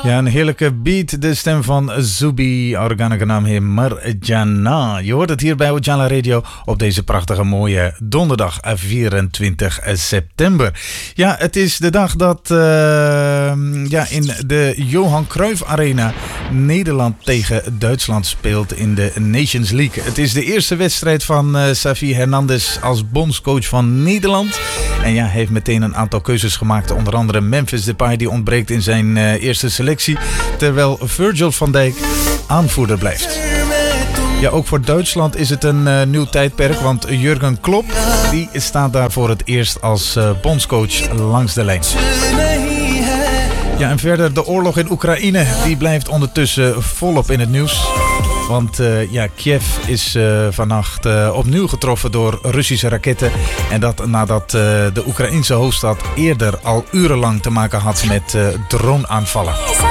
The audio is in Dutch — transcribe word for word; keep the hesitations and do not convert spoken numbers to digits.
Ja, een heerlijke beat. De stem van Zubi, organische naam heer Marjana. Je hoort het hier bij Ojala Radio op deze prachtige mooie donderdag vierentwintig september. Ja, het is de dag dat uh, ja, in de Johan Cruijff Arena Nederland tegen Duitsland speelt in de Nations League. Het is de eerste wedstrijd van uh, Xavi Hernandez als bondscoach van Nederland. En ja, hij heeft meteen een aantal keuzes gemaakt. Onder andere Memphis Depay, die ontbreekt in zijn uh, eerste selectie. Terwijl Virgil van Dijk aanvoerder blijft. Ja, ook voor Duitsland is het een uh, nieuw tijdperk. Want Jurgen Klopp, die staat daar voor het eerst als uh, bondscoach langs de lijn. Ja, en verder de oorlog in Oekraïne. Die blijft ondertussen volop in het nieuws. Want uh, ja, Kiev is uh, vannacht uh, opnieuw getroffen door Russische raketten. En dat nadat uh, de Oekraïense hoofdstad eerder al urenlang te maken had met uh, droneaanvallen.